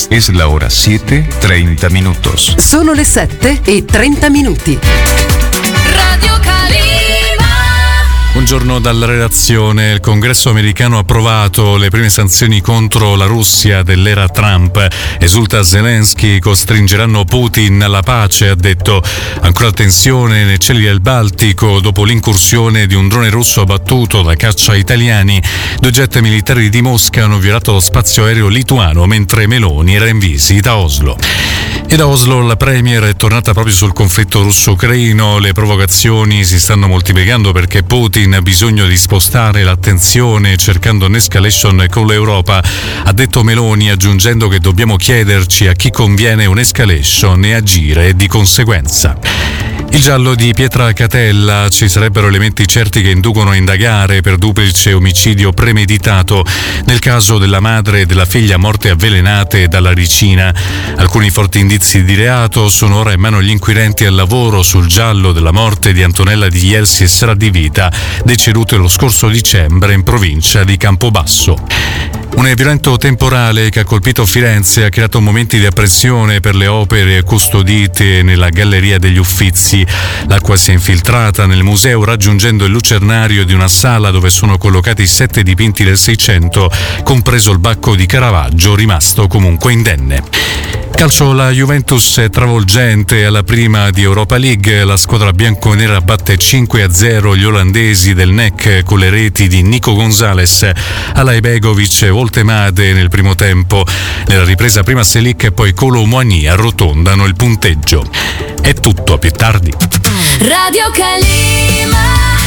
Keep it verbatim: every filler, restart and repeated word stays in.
Es la hora siete, treinta minutos. Sono le sette e trenta minuti. Radio Calima. Buongiorno dalla redazione. Il Congresso americano ha approvato le prime sanzioni contro la Russia dell'era Trump. Esulta Zelensky, costringeranno Putin alla pace, ha detto. Ancora tensione nei cieli del Baltico dopo l'incursione di un drone russo abbattuto da caccia italiani. Due jet militari di Mosca hanno violato lo spazio aereo lituano mentre Meloni era in visita a Oslo. E da Oslo la premier è tornata proprio sul conflitto russo-ucraino. Le provocazioni si stanno moltiplicando perché Putin ha bisogno di spostare l'attenzione cercando un'escalation con l'Europa, ha detto Meloni, aggiungendo che dobbiamo chiederci a chi conviene un'escalation e agire di conseguenza. Il giallo di Pietra Catella: ci sarebbero elementi certi che inducono a indagare per duplice omicidio premeditato nel caso della madre e della figlia morte avvelenate dalla ricina. Alcuni forti indizi di reato sono ora in mano agli inquirenti al lavoro sul giallo della morte di Antonella Di Jelsi e Sara Di Vita, decedute lo scorso dicembre in provincia di Campobasso. Un violento temporale che ha colpito Firenze ha creato momenti di apprensione per le opere custodite nella Galleria degli Uffizi. L'acqua si è infiltrata nel museo raggiungendo il lucernario di una sala dove sono collocati sette dipinti del Seicento, compreso il Bacco di Caravaggio, rimasto comunque indenne. Calcio, la Juventus è travolgente alla prima di Europa League. La squadra bianconera batte cinque a zero gli olandesi del N E C con le reti di Nico Gonzalez, Alaibegovic e Voltemade nel primo tempo. Nella ripresa prima Selic e poi Kolo Muani arrotondano il punteggio. È tutto, a più tardi. Radio Calima.